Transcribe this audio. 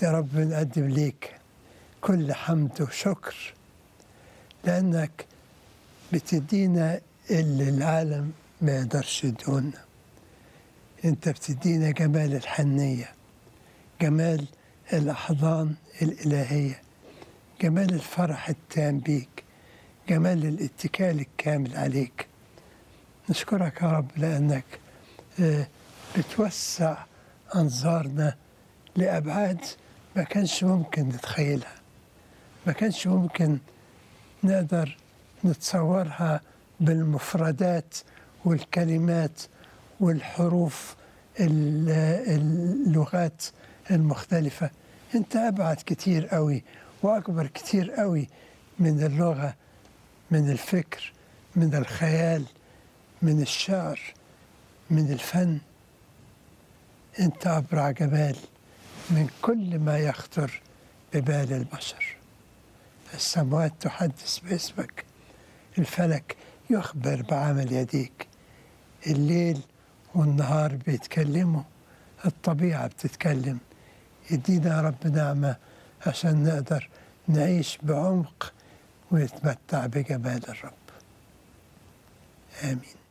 يا رب بنقدم ليك كل حمد وشكر، لأنك بتدينا اللي العالم ما يقدرش يديهولنا. أنت بتدينا جمال الحنية، جمال الأحضان الإلهية، جمال الفرح التام بيك، جمال الاتكال الكامل عليك. نشكرك يا رب لأنك بتوسع أنظارنا لأبعاد ما كانش ممكن نتخيلها، ما كانش ممكن نقدر نتصورها بالمفردات والكلمات والحروف اللغات المختلفة. أنت أبعد كتير قوي وأكبر كتير قوي من اللغة، من الفكر، من الخيال، من الشعر، من الفن. أنت أبرع جمال من كل ما يخطر ببال البشر. السماوات تحدث باسمك، الفلك يخبر بعمل يديك، الليل والنهار بيتكلموا، الطبيعة بتتكلم. يدينا يا رب نعمة عشان نقدر نعيش بعمق ونتمتع بجمال الرب. آمين.